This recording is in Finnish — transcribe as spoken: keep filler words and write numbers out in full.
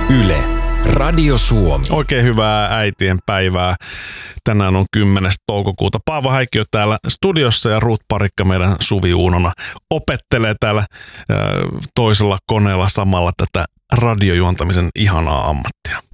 Yle, Radio Suomi. Oikein hyvää äitien päivää. Tänään on kymmenes toukokuuta. Paavo Häikkiö täällä studiossa ja Ruut Parikka meidän Suvi Uunona opettelee täällä äh, toisella koneella samalla tätä radiojuontamisen ihanaa ammattia.